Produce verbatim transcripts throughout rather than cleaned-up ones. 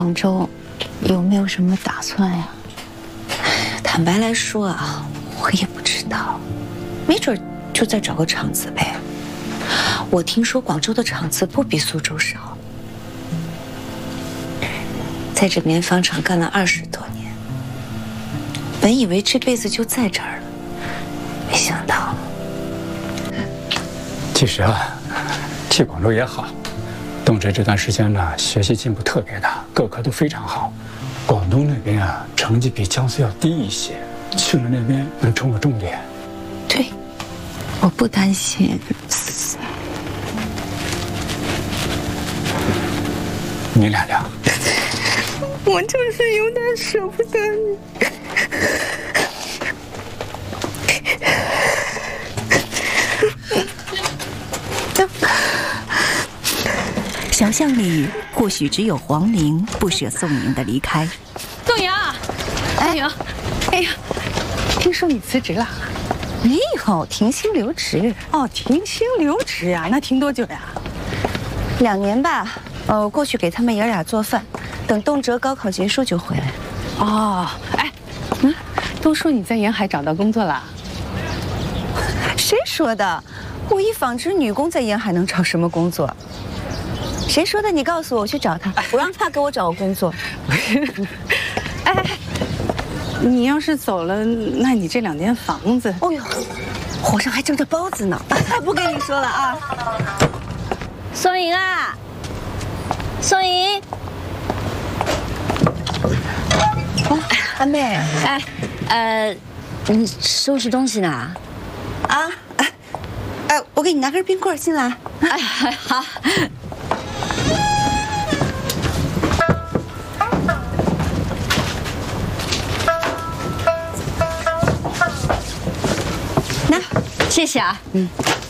广州有没有什么打算呀？ 坦白来说啊，我也不知道，没准就再找个厂子呗。我听说广州的厂子不比苏州少，在这棉纺厂干了二十多年，本以为这辈子就在这儿了，没想到。 其实啊，去广州也好。 动辄这段时间呢，学习进步特别大，各科都非常好。广东那边啊，成绩比江苏要低一些，去了那边能冲个重点。 对，我不担心。 你俩俩， 我就是有点舍不得你。 小巷里或许只有黄玲不舍宋颖的离开。 宋颖，哎呀，哎呀，听说你辞职了？ 没有，停薪留职。 哦，停薪留职呀？那停多久呀？ 两年吧。呃，我过去给他们爷俩做饭，等动辄高考结束就回来。 哦，哎，嗯，都说你在沿海找到工作了？ 谁说的？我一纺织女工在沿海能找什么工作？ 谁说的？你告诉我，我去找他，我让他给我找个工作。 哎，你要是走了，那你这两间房子…… 哦呦，火上还蒸着包子呢，不跟你说了啊。 宋颖啊，宋颖， 哦，阿妹， 哎，呃，你收拾东西呢？ 啊，哎，哎，我给你拿根冰棍进来。 哎，好。 谢谢啊，嗯，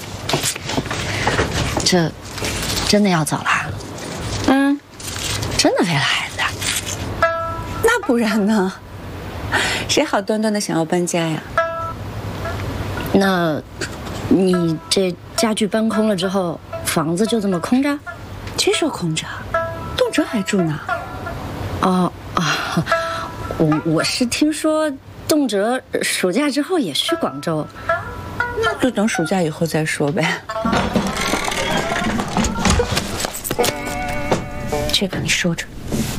这真的要走了？嗯，真的为了孩子？ 那不然呢？谁好端端的想要搬家呀？ 那，你这家具搬空了之后，房子就这么空着？ 谁说空着？动辄还住呢。 哦哦，我我是听说动辄暑假之后也去广州。 那就等暑假以后再说呗。这个你收着。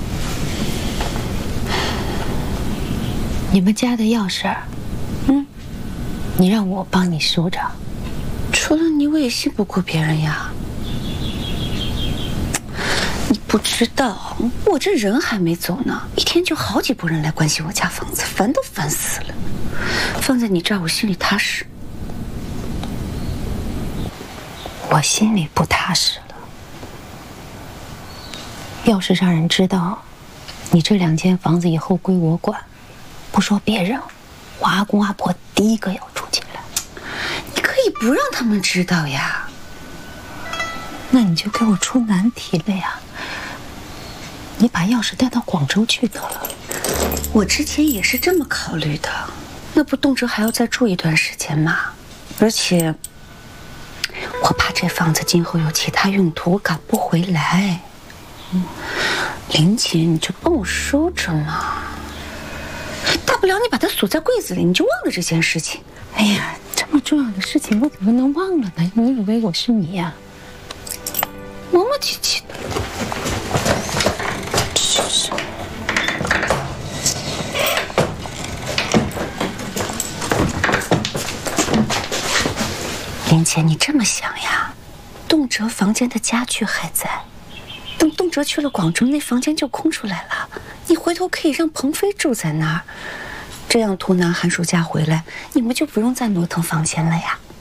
你们家的钥匙，嗯，你让我帮你收着。 除了你，我也信不过别人呀。你不知道，我这人还没走呢，一天就好几拨人来关心我家房子，烦都烦死了。放在你这儿，我心里踏实。 我心里不踏实了。要是让人知道，你这两间房子以后归我管，不说别人，我阿公阿婆第一个要住进来。 你可以不让他们知道呀。 那你就给我出难题了呀。你把钥匙带到广州去得了。 我之前也是这么考虑的，那不动辄还要再住一段时间吗？而且。 我怕这房子今后有其他用途，我赶不回来。嗯，玲姐，你就帮我收着嘛。大不了你把它锁在柜子里，你就忘了这件事情。 哎呀，这么重要的事情，我怎么能忘了呢？你以为我是你呀？ 磨磨唧唧的。真是。玲姐，你这么想呀？动辄房间的家具还在，等动辄去了广州，那房间就空出来了。你回头可以让鹏飞住在那儿，这样图南寒暑假回来，你们就不用再挪腾房间了呀。